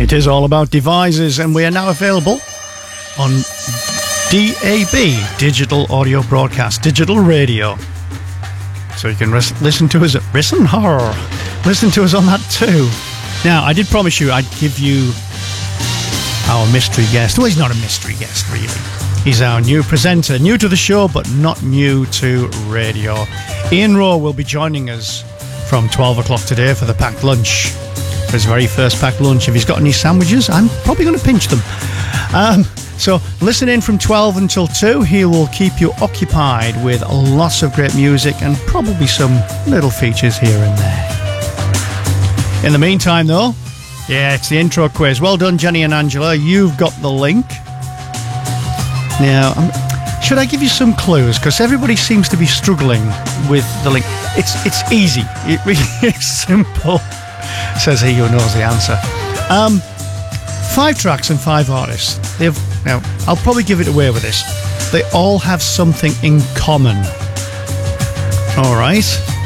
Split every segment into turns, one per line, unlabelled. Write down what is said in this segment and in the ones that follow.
It is all about devices, and we are now available on DAB, Digital Audio Broadcast, digital radio. So you can listen to us on that too. Now, I did promise you I'd give you our mystery guest. Well, he's not a mystery guest, really. He's our new presenter, new to the show, but not new to radio. Ian Rowe will be joining us from 12 o'clock today for the packed lunch. For his very first packed lunch. If he's got any sandwiches, I'm probably going to pinch them. So listen in from 12 until 2. He will keep you occupied with lots of great music and probably some little features here and there. In the meantime, though, yeah, it's the intro quiz. Well done, Jenny and Angela. You've got the link. Now, should I give you some clues? Because everybody seems to be struggling with the link. It's easy. It really is simple. Says he who knows the answer. 5 tracks and 5 artists. Now, I'll probably give it away with this. They all have something in common. All right.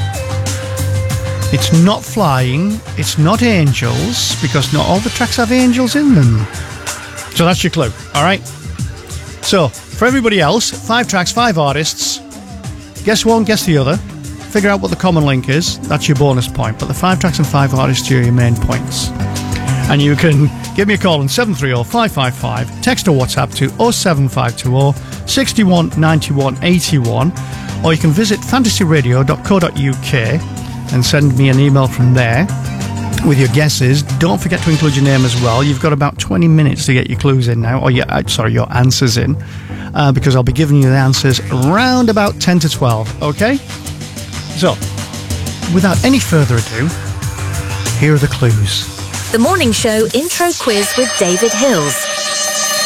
It's not flying. It's not angels, because not all the tracks have angels in them. So that's your clue. All right. So for everybody else, 5 tracks, 5 artists. Guess one, guess the other. Figure out what the common link is. That's your bonus point. But the 5 tracks and 5 artists are your main points. And you can give me a call on 730-555, text or WhatsApp to 07520 61 91 81, or you can visit fantasyradio.co.uk and send me an email from there with your guesses. Don't forget to include your name as well. You've got about 20 minutes to get your clues in now, or your answers in, because I'll be giving you the answers around about 10 to 12, okay? So, without any further ado, here are the clues.
The Morning Show Intro Quiz with David Hills.